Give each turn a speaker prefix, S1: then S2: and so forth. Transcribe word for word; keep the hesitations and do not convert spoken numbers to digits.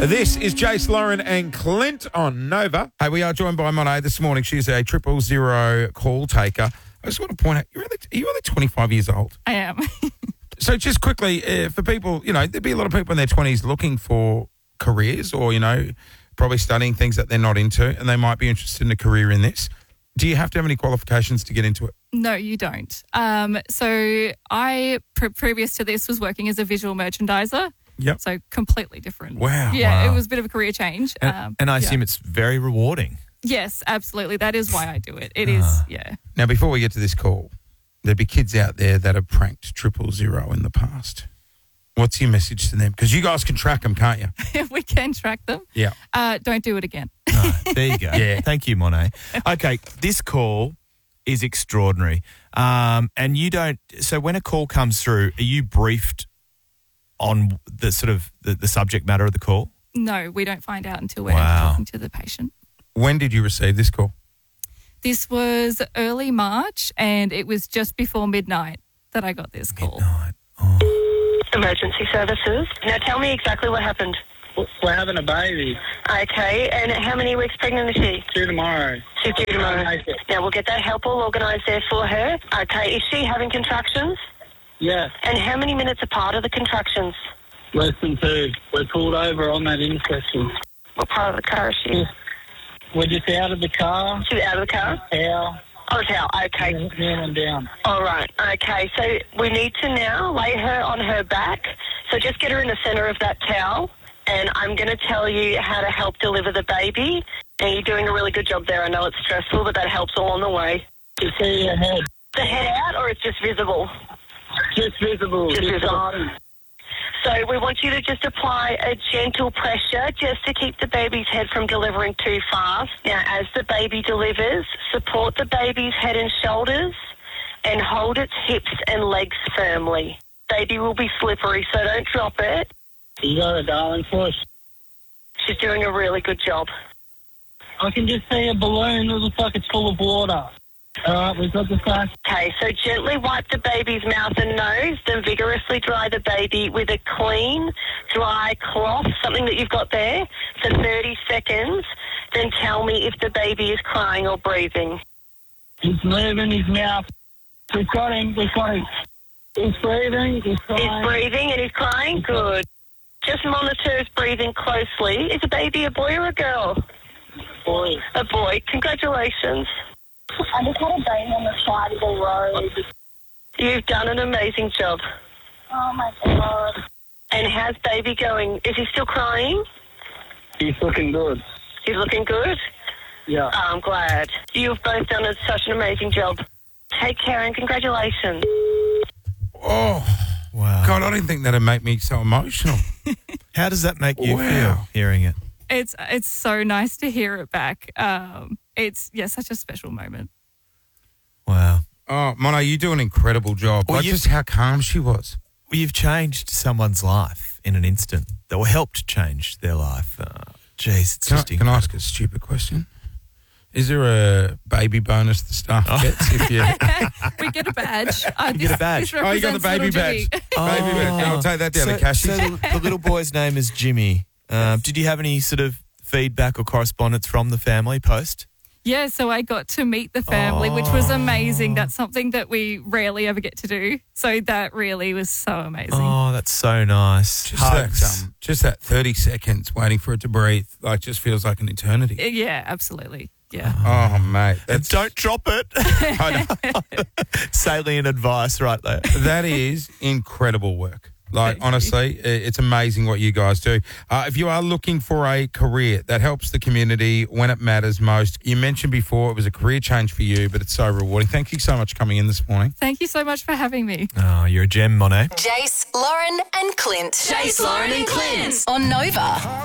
S1: This is Jace, Lauren and Clint on Nova. Hey, we are joined by Monet this morning. She's a triple zero call taker. I just want to point out, you're only, are you only twenty-five years old?
S2: I am.
S1: So just quickly, uh, for people, you know, there'd be a lot of people in their twenties looking for careers or, you know, probably studying things that they're not into and they might be interested in a career in this. Do you have to have any qualifications to get into it?
S2: No, you don't. Um, so I, pre- previous to this, was working as a visual merchandiser.
S1: Yep.
S2: So completely different.
S1: Wow.
S2: Yeah,
S3: Wow.
S2: it was a bit of a career change.
S3: And,
S2: um,
S3: and I
S2: yeah.
S3: assume it's very rewarding.
S2: Yes, absolutely. That is why I do it. It is, yeah.
S1: Now, before we get to this call, there'd be kids out there that have pranked triple zero in the past. What's your message to them? Because you guys can track them, can't you?
S2: We can track them.
S1: Yeah.
S2: Uh, don't do it again.
S3: No, there you go.
S1: Yeah.
S3: Thank you, Monet. Okay, this call is extraordinary. Um, and you don't, so when a call comes through, are you briefed on the sort of the, the subject matter of the call?
S2: No, we don't find out until we're
S3: Wow.
S2: talking to the patient.
S1: When did you receive this call?
S2: This was early March and it was just before midnight that I got this call.
S3: Midnight. Oh.
S4: Emergency services. Now tell me exactly what happened.
S5: We're having a baby.
S4: Okay, and how many weeks pregnant is she?
S5: Due tomorrow.
S4: She's due tomorrow.
S5: Make it.
S4: Now we'll get that help all organised there for her. Okay, is she having contractions?
S5: Yeah,
S4: And how many minutes apart are the contractions?
S5: less than two. We're pulled over on that intersection.
S4: What part of the car is she?
S5: We're just out of the car.
S4: She's out of the car?
S5: Towel.
S4: Oh, towel. Okay.
S5: Kneeling down.
S4: All right. Okay, so we need to now lay her on her back. So just get her in the centre of that towel, and I'm going to tell you how to help deliver the baby. And you're doing a really good job there. I know it's stressful, but that helps along the way.
S5: You see your head.
S4: The head out, or it's just visible?
S5: Just visible.
S4: Just visible.
S5: starting.
S4: So we want you to just apply a gentle pressure just to keep the baby's head from delivering too fast. Now, as the baby delivers, support the baby's head and shoulders and hold its hips and legs firmly. Baby will be slippery, so don't drop it.
S5: You got a darling push.
S4: She's doing a really good job.
S5: I can just see a balloon that looks like it's full of water. All right, we've got the flash.
S4: Okay, so gently wipe the baby's mouth and nose, then vigorously dry the baby with a clean, dry cloth, something that you've got there, for thirty seconds. Then tell me if the baby is crying or breathing.
S5: He's moving his mouth. We've got him. We've got him. He's breathing. He's
S4: He's
S5: crying.
S4: breathing and he's crying? Good. Just monitor his breathing closely. Is the baby a boy or a girl?
S5: Boy.
S4: A boy. Congratulations.
S6: I just had a baby on the side of the road.
S4: You've done an amazing job.
S6: Oh my god.
S4: And how's baby going? Is he still crying?
S5: He's looking good.
S4: He's looking good?
S5: Yeah.
S4: I'm glad. You've both done a, such an amazing job. Take care and congratulations.
S1: Oh,
S3: Wow.
S1: God, I didn't think that'd make me so emotional.
S3: How does that make you
S1: Wow.
S3: feel hearing it?
S2: It's it's so nice to hear it back. Um, it's, yeah, such a special moment.
S3: Wow.
S1: Oh, Mono, you do an incredible job.
S3: Well,
S1: like
S3: you-
S1: just how calm she was.
S3: Well, you've changed someone's life in an instant, or helped change their life. Uh, Jeez, it's
S1: Can I,
S3: just
S1: can I
S3: incredible.
S1: ask a stupid question? Is there a baby bonus the staff gets if you...
S2: We get a badge. Uh,
S3: You get a badge.
S2: This
S1: Oh, you got the
S2: represents
S1: baby
S2: little
S1: badge.
S2: Jimmy.
S1: Baby badge. I'll take that down
S3: so,
S1: to Cashy.
S3: So the, the little boy's name is Jimmy. Um, did you have any sort of feedback or correspondence from the family post?
S2: Yeah, so I got to meet the family, which was
S1: Oh.
S2: amazing. That's something that we rarely ever get to do. So that really was so amazing.
S3: Oh, that's so nice.
S1: Just that,
S3: Hugs.
S1: um, just that thirty seconds waiting for it to breathe, like, just feels like an eternity.
S2: Yeah, absolutely. Yeah.
S1: Oh, mate.
S3: And
S1: That's,
S3: don't drop it.
S1: I know.
S3: Salient advice right there.
S1: That is incredible work. Like,
S2: Thank you.
S1: honestly, i- it's amazing what you guys do. Uh, if you are looking for a career that helps the community when it matters most, you mentioned before it was a career change for you, but it's so rewarding. Thank you so much for coming in this morning.
S2: Thank you so much for having me.
S3: Oh, you're a gem, Monet.
S7: Jace, Lauren and Clint. Jace, Lauren and Clint. On Nova.